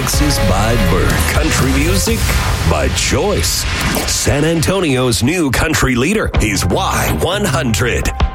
Texas by birth. Country music by choice. San Antonio's new country leader is Y100.